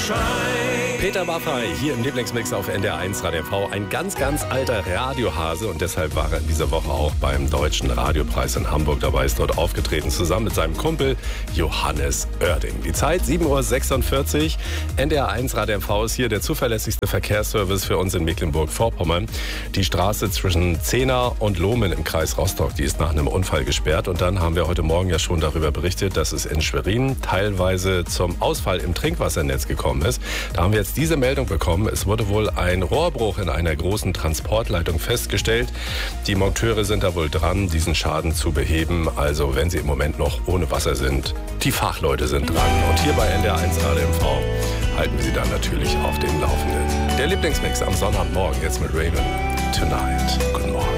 Peter Maffay hier im Lieblingsmix auf NDR1 Radio MV. Ein ganz, ganz alter Radiohase und deshalb war er in dieser Woche auch beim Deutschen Radiopreis in Hamburg dabei, ist dort aufgetreten, zusammen mit seinem Kumpel Johannes Oerding. Die Zeit 7:46 Uhr. NDR1 Radio MV ist hier der zuverlässigste Verkehrsservice für uns in Mecklenburg-Vorpommern. Die Straße zwischen Zehna und Lohmen im Kreis Rostock, die ist nach einem Unfall gesperrt. Und dann haben wir heute Morgen ja schon darüber berichtet, dass es in Schwerin teilweise zum Ausfall im Trinkwassernetz gekommen ist. Da haben wir jetzt diese Meldung bekommen. Es wurde wohl ein Rohrbruch in einer großen Transportleitung festgestellt. Die Monteure sind da wohl dran, diesen Schaden zu beheben. Also wenn Sie im Moment noch ohne Wasser sind, die Fachleute sind dran. Und hier bei NDR1 Radio MV halten wir Sie dann natürlich auf dem Laufenden. Der Lieblingsmix am Sonnabendmorgen jetzt mit Raven Tonight. Guten Morgen.